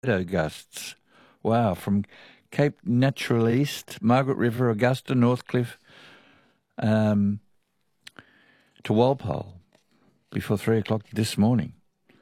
gusts. Wow, from Cape Natural East, Margaret River, Augusta, Northcliffe, to Walpole before 3 o'clock this morning.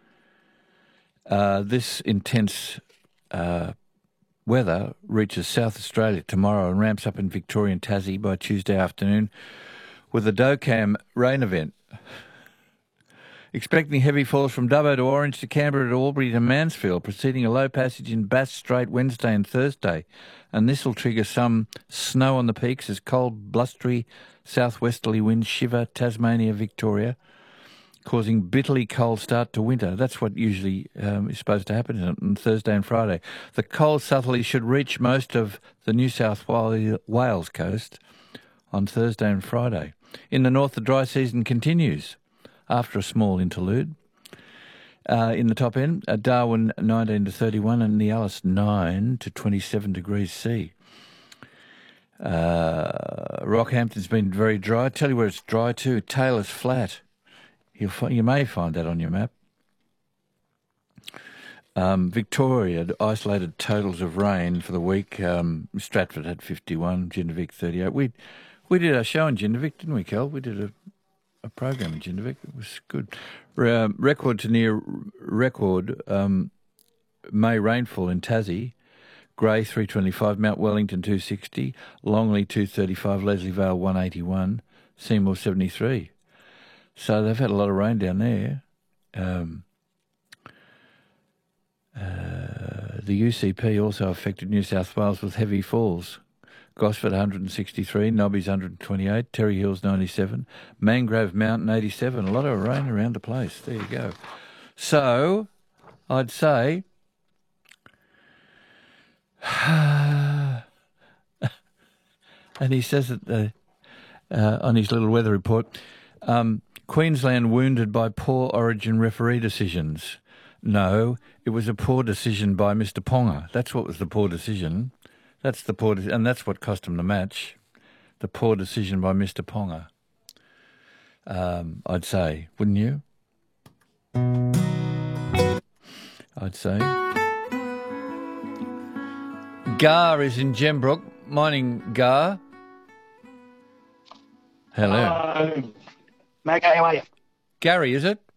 This intense weather reaches South Australia tomorrow and ramps up in Victoria and Tassie by Tuesday afternoon with a DOCAM rain event. Expecting heavy falls from Dubbo to Orange to Canberra to Albury to Mansfield, preceding a low passage in Bass Strait Wednesday and Thursday. And this will trigger some snow on the peaks as cold, blustery, southwesterly winds shiver Tasmania, Victoria, causing bitterly cold start to winter. That's what usually is supposed to happen on Thursday and Friday. The cold southerly should reach most of the New South Wales coast on Thursday and Friday. In the north, the dry season continues after a small interlude. In the top end, Darwin 19 to 31 and the Alice 9 to 27 degrees C. Rockhampton's been very dry. I tell you where it's dry too. Taylor's Flat. You may find that on your map. Victoria, isolated totals of rain for the week. Stratford had 51, Jindivick 38. We did our show in Jindivick, didn't we, Kel? We did a program in Jindivick. It was good. Record to near record May rainfall in Tassie. Grey 325, Mount Wellington 260, Longley 235, Leslie Vale 181, Seymour 73. So they've had a lot of rain down there. The UCP also affected New South Wales with heavy falls. Gosford 163, Nobby's 128, Terry Hills 97, Mangrove Mountain 87. A lot of rain around the place. There you go. So I'd say and he says that on his little weather report, Queensland wounded by poor Origin referee decisions. No, it was a poor decision by Mr. Ponga. That's what was the poor decision. That's the poor, and that's what cost him the match. The poor decision by Mr. Ponga. I'd say, wouldn't you? I'd say. Gar is in Gembrook. Morning, Gar. Hello. Macca, how are you? Gary, is it?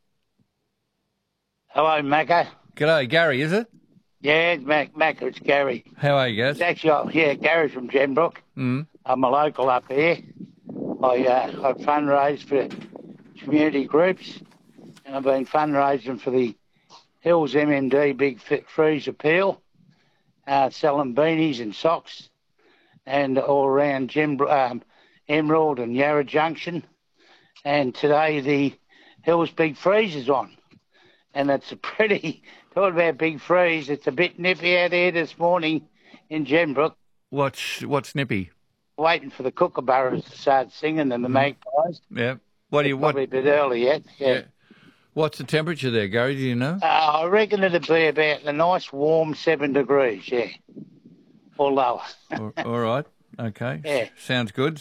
Hello, Macca. G'day, Gary, is it? Yeah, it's Macca, it's Gary. How are you, guys? It's actually, Gary from Gembrook. I'm a local up here. I fundraise for community groups, and I've been fundraising for the Hills MMD Big Freeze Appeal, selling beanies and socks, and all around Emerald and Yarra Junction. And today the Hills Big Freeze is on. And it's a pretty, talk about big freeze, it's a bit nippy out here this morning in Gembrook. What's nippy? Waiting for the kookaburras to start singing and the magpies. Yeah. Probably a bit early yet. Yeah. What's the temperature there, Gary? Do you know? I reckon it'll be about a nice warm 7 degrees, yeah. Or lower. All right. Okay. Yeah. Sounds good.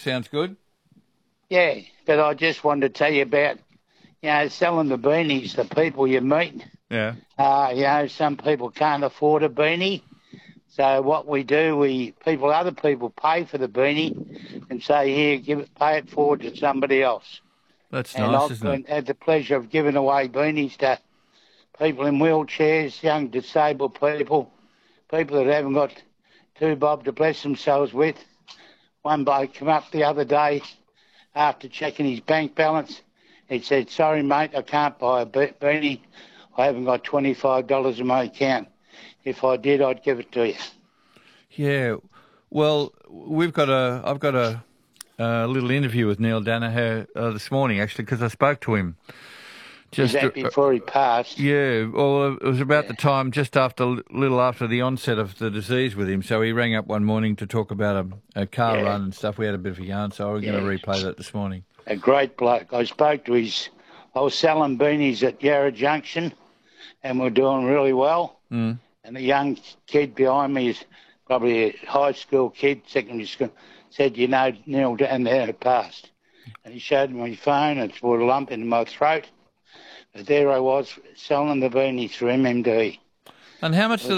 Yeah. But I just wanted to tell you about, selling the beanies, the people you meet. Yeah. Some people can't afford a beanie. So what we do, other people pay for the beanie and say, here, pay it forward to somebody else. That's nice, isn't it? And I've had the pleasure of giving away beanies to people in wheelchairs, young disabled people that haven't got 2 bob to bless themselves with. One bloke came up the other day after checking his bank balance. He said, sorry, mate, I can't buy a beanie. I haven't got $25 in my account. If I did, I'd give it to you. Yeah. Well, I've got a little interview with Neil Danaher this morning, actually, because I spoke to him. Is that before he passed? Yeah. Well, it was about the time, just little after the onset of the disease with him. So he rang up one morning to talk about a car run and stuff. We had a bit of a yarn, so we're going to replay that this morning. A great bloke. I was selling beanies at Yarra Junction, and we're doing really well. And the young kid behind me is probably a high school kid, secondary school, said, Neil Danaher had passed. And he showed me my phone, and it brought a lump in my throat. But there I was, selling the beanies for MMD. And how much do